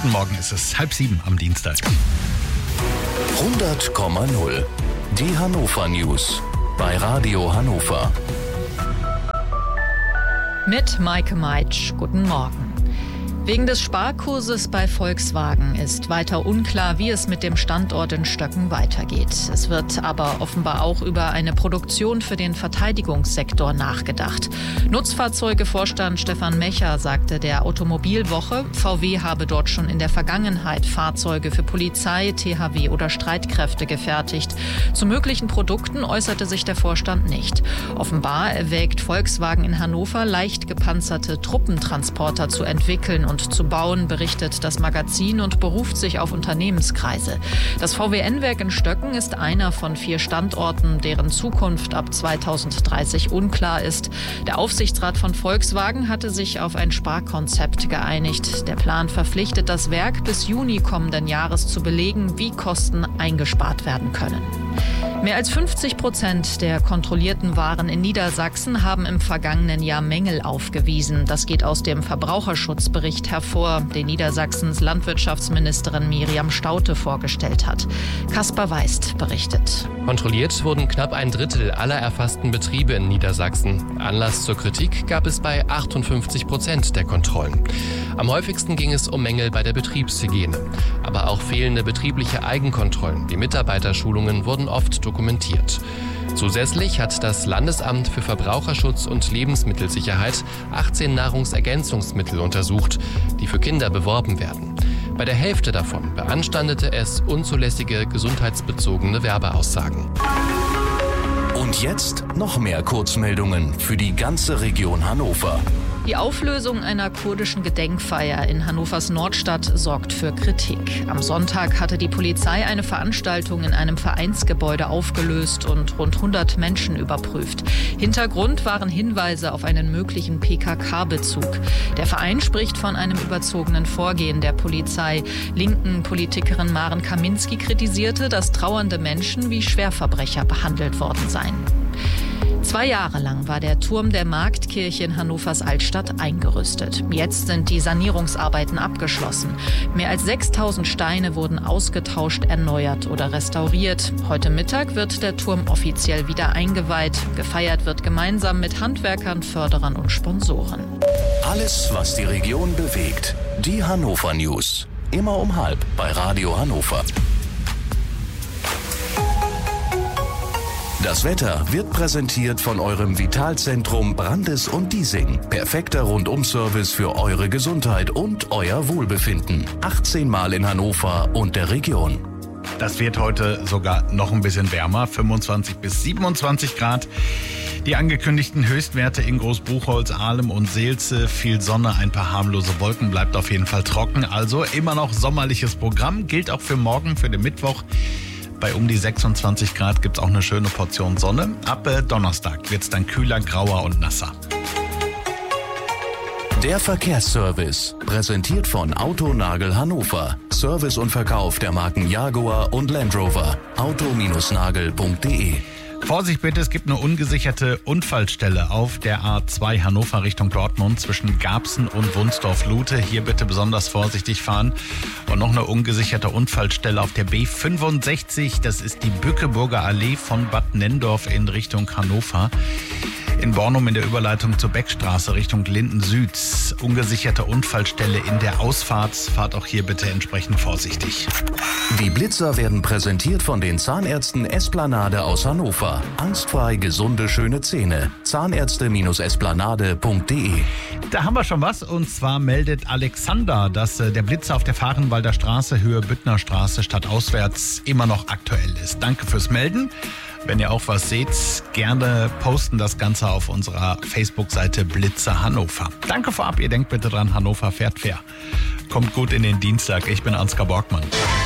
Guten Morgen, es ist 6:30 am Dienstag. 100,0. Die Hannover News bei Radio Hannover. Mit Maike Meitsch. Guten Morgen. Wegen des Sparkurses bei Volkswagen ist weiter unklar, wie es mit dem Standort in Stöcken weitergeht. Es wird aber offenbar auch über eine Produktion für den Verteidigungssektor nachgedacht. Nutzfahrzeugevorstand Stefan Mecher sagte der Automobilwoche, VW habe dort schon in der Vergangenheit Fahrzeuge für Polizei, THW oder Streitkräfte gefertigt. Zu möglichen Produkten äußerte sich der Vorstand nicht. Offenbar erwägt Volkswagen in Hannover, leicht gepanzerte Truppentransporter zu entwickeln und zu bauen, berichtet das Magazin und beruft sich auf Unternehmenskreise. Das VW-Werk in Stöcken ist einer von 4 Standorten, deren Zukunft ab 2030 unklar ist. Der Aufsichtsrat von Volkswagen hatte sich auf ein Sparkonzept geeinigt. Der Plan verpflichtet das Werk, bis Juni kommenden Jahres zu belegen, wie Kosten eingespart werden können. Mehr als 50% der kontrollierten Waren in Niedersachsen haben im vergangenen Jahr Mängel aufgewiesen. Das geht aus dem Verbraucherschutzbericht hervor, den Niedersachsens Landwirtschaftsministerin Miriam Staudte vorgestellt hat. Kaspar Weist berichtet. Kontrolliert wurden knapp 1/3 aller erfassten Betriebe in Niedersachsen. Anlass zur Kritik gab es bei 58% der Kontrollen. Am häufigsten ging es um Mängel bei der Betriebshygiene. Aber auch fehlende betriebliche Eigenkontrollen wie Mitarbeiterschulungen wurden oft dokumentiert. Zusätzlich hat das Landesamt für Verbraucherschutz und Lebensmittelsicherheit 18 Nahrungsergänzungsmittel untersucht, die für Kinder beworben werden. Bei der Hälfte davon beanstandete es unzulässige gesundheitsbezogene Werbeaussagen. Und jetzt noch mehr Kurzmeldungen für die ganze Region Hannover. Die Auflösung einer kurdischen Gedenkfeier in Hannovers Nordstadt sorgt für Kritik. Am Sonntag hatte die Polizei eine Veranstaltung in einem Vereinsgebäude aufgelöst und rund 100 Menschen überprüft. Hintergrund waren Hinweise auf einen möglichen PKK-Bezug. Der Verein spricht von einem überzogenen Vorgehen der Polizei. Linken Politikerin Maren Kaminski kritisierte, dass trauernde Menschen wie Schwerverbrecher behandelt worden seien. 2 Jahre lang war der Turm der Marktkirche in Hannovers Altstadt eingerüstet. Jetzt sind die Sanierungsarbeiten abgeschlossen. Mehr als 6.000 Steine wurden ausgetauscht, erneuert oder restauriert. Heute Mittag wird der Turm offiziell wieder eingeweiht. Gefeiert wird gemeinsam mit Handwerkern, Förderern und Sponsoren. Alles, was die Region bewegt. Die Hannover News. Immer um 12:30 bei Radio Hannover. Das Wetter wird präsentiert von eurem Vitalzentrum Brandes und Diesing. Perfekter Rundum-Service für eure Gesundheit und euer Wohlbefinden. 18 Mal in Hannover und der Region. Das wird heute sogar noch ein bisschen wärmer, 25 bis 27 Grad. Die angekündigten Höchstwerte in Großbuchholz, Ahlem und Seelze, viel Sonne, ein paar harmlose Wolken, bleibt auf jeden Fall trocken. Also immer noch sommerliches Programm, gilt auch für morgen, für den Mittwoch. Bei um die 26 Grad gibt es auch eine schöne Portion Sonne. Ab Donnerstag wird es dann kühler, grauer und nasser. Der Verkehrsservice, präsentiert von Autonagel Hannover. Service und Verkauf der Marken Jaguar und Land Rover. auto-nagel.de. Vorsicht bitte, es gibt eine ungesicherte Unfallstelle auf der A2 Hannover Richtung Dortmund zwischen Garbsen und Wunsdorf-Lute. Hier bitte besonders vorsichtig fahren. Und noch eine ungesicherte Unfallstelle auf der B65. Das ist die Bückeburger Allee von Bad Nenndorf in Richtung Hannover. In Bornum in der Überleitung zur Beckstraße Richtung Linden Süd. Ungesicherte Unfallstelle in der Ausfahrt. Fahrt auch hier bitte entsprechend vorsichtig. Die Blitzer werden präsentiert von den Zahnärzten Esplanade aus Hannover. Angstfrei gesunde, schöne Zähne. Zahnärzte-esplanade.de. Da haben wir schon was. Und zwar meldet Alexander, dass der Blitzer auf der Fahrenwalder Straße, Höhe Büttner Straße, stadtauswärts immer noch aktuell ist. Danke fürs Melden. Wenn ihr auch was seht, gerne posten das Ganze auf unserer Facebook-Seite Blitzer Hannover. Danke vorab, ihr denkt bitte dran, Hannover fährt fair. Kommt gut in den Dienstag, ich bin Ansgar Borgmann.